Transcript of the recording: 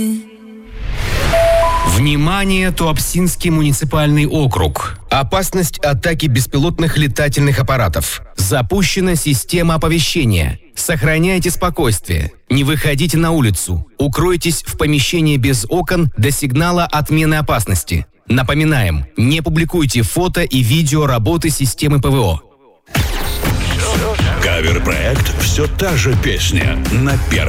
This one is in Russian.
Внимание, Туапсинский муниципальный округ. Опасность атаки беспилотных летательных аппаратов. Запущена система оповещения. Сохраняйте спокойствие. Не выходите на улицу. Укройтесь в помещении без окон до сигнала отмены опасности. Напоминаем, не публикуйте фото и видео работы системы ПВО. Кавер-проект «Все та же песня» на Первом.